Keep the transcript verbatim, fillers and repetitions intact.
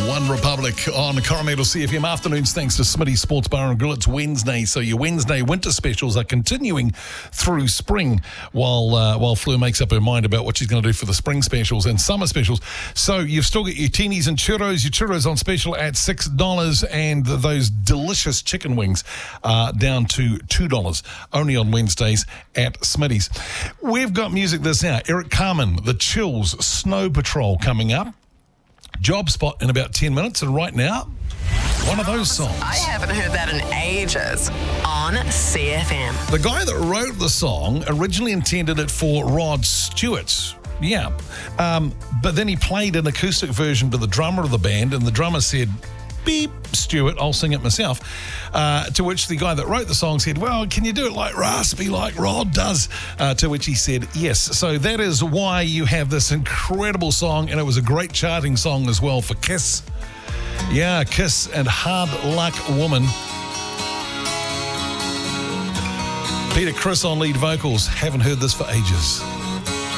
One Republic on Coromandel C F M afternoons, thanks to Smitty Sports Bar and Grill. It's Wednesday, so your Wednesday winter specials are continuing through spring while uh, while Fleur makes up her mind about what she's going to do for the spring specials and summer specials. So you've still got your teenies and churros. Your churros on special at six dollars, and those delicious chicken wings are down to two dollars, only on Wednesdays at Smitty's. We've got music this hour. Eric Carmen, The Chills, Snow Patrol coming up. Job Spot in about ten minutes, and right now, one of those songs. I haven't heard that in ages on C F M. The guy that wrote the song originally intended it for Rod Stewart. Yeah. Um, but then he played an acoustic version to the drummer of the band, and the drummer said, beep, Stewart, I'll sing it myself. Uh, to which the guy that wrote the song said, well, can you do it like raspy, like Rod does? Uh, to which he said, yes. So that is why you have this incredible song, and it was a great charting song as well for Kiss. Yeah, Kiss and Hard Luck Woman. Peter Criss on lead vocals. Haven't heard this for ages.